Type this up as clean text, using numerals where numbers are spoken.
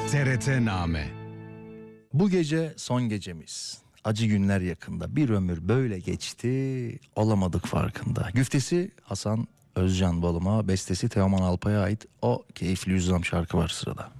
TRT-Name. Bu gece son gecemiz. Acı günler yakında. Bir ömür böyle geçti, olamadık farkında. Güftesi Hasan Özcan Balım'a, bestesi Teoman Alpay'a ait o keyifli yüzlam şarkı var sırada.